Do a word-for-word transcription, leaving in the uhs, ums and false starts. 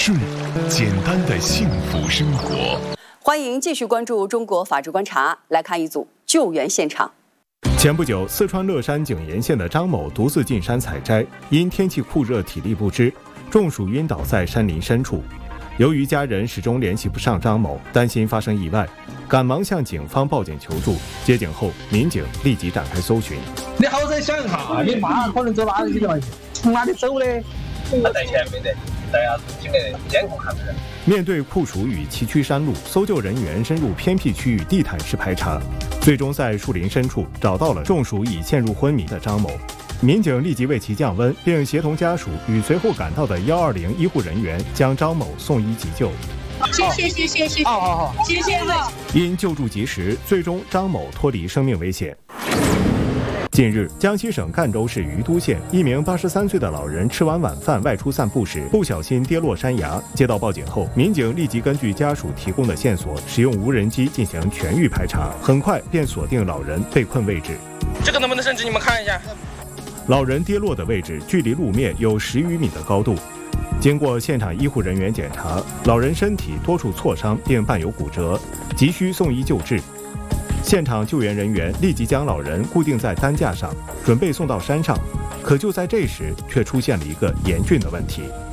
是简单的幸福生活。 欢迎继续关注中国法治观察，来看一组救援现场。 前不久，四川乐山景延县的张某独自进山采摘，因天气酷热，体力不支，中暑晕倒在山林深处。由于家人始终联系不上张某，担心发生意外，赶忙向警方报警求助。接警后，民警立即展开搜寻。 你好生想一下，你妈可能走哪里去了？从哪里走的？ 他在前面的，在啊，这个监控看不着。 面对酷暑与崎岖山路，搜救人员深入偏僻区域地毯式排查，最终在树林深处找到了中暑已陷入昏迷的张某。民警立即为其降温，并协同家属与随后赶到的一二零医护人员将张某送医急救。 谢谢谢谢谢谢， 好好好， 谢谢了。 因救助及时，最终张某脱离生命危险。近日，江西省赣州市于都县一名八十三岁的老人吃完晚饭外出散步时，不小心跌落山崖。接到报警后，民警立即根据家属提供的线索，使用无人机进行全域排查，很快便锁定老人被困位置。 这个能不能伸直？你们看一下。 老人跌落的位置距离路面有十余米的高度。经过现场医护人员检查，老人身体多处挫伤并伴有骨折，急需送医救治。现场救援人员立即将老人固定在担架上，准备送到山上。可就在这时，却出现了一个严峻的问题。